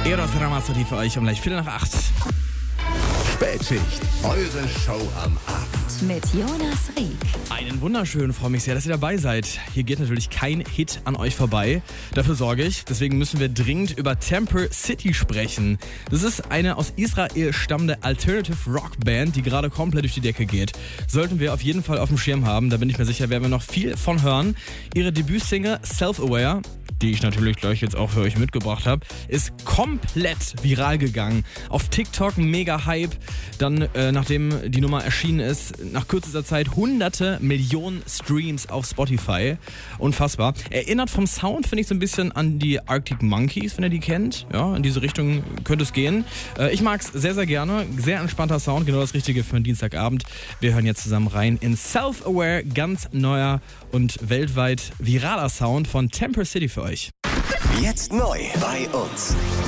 Eros Ramazzotti für euch um gleich 7:45. Spätschicht, eure Show am Abend. Mit Jonas Rieck. Einen wunderschönen, freue mich sehr, dass ihr dabei seid. Hier geht natürlich kein Hit an euch vorbei. Dafür sorge ich. Deswegen müssen wir dringend über Temper City sprechen. Das ist eine aus Israel stammende Alternative Rock Band, die gerade komplett durch die Decke geht. Sollten wir auf jeden Fall auf dem Schirm haben. Da bin ich mir sicher, werden wir noch viel von hören. Ihre Debütsingle Self-Aware, die ich natürlich gleich jetzt auch für euch mitgebracht habe, ist komplett viral gegangen. Auf TikTok ein mega Hype. Dann, nachdem die Nummer erschienen ist, nach kürzester Zeit hunderte Millionen Streams auf Spotify. Unfassbar. Erinnert vom Sound, finde ich, so ein bisschen an die Arctic Monkeys, wenn ihr die kennt. Ja, in diese Richtung könnte es gehen. Ich mag es sehr, sehr gerne. Sehr entspannter Sound, genau das Richtige für einen Dienstagabend. Wir hören jetzt zusammen rein in Self-Aware, ganz neuer und weltweit viraler Sound von Temper City für euch. Jetzt neu bei uns.